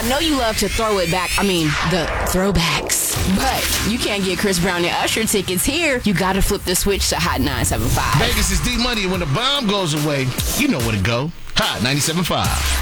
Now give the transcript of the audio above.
I know you love to throw it back. I mean, the throwbacks. But you can't get Chris Brown and Usher tickets here. You gotta flip the switch to Hot 975. Vegas is D-Money, and when the bomb goes away, you know where to go. Hot 97.5.